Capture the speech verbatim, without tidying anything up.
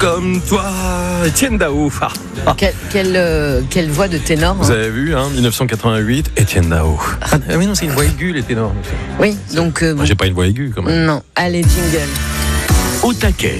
comme toi, Étienne Dao. Ah, ah. Quelle, quelle, euh, quelle voix de ténor. Vous hein. avez vu, hein, dix-neuf cent quatre-vingt-huit, Étienne Dao. Ah oui, non, c'est une voix aiguë, les ténors. Oui, donc... Euh, Moi, j'ai pas une voix aiguë, quand même. non, allez, jingle. Au taquet,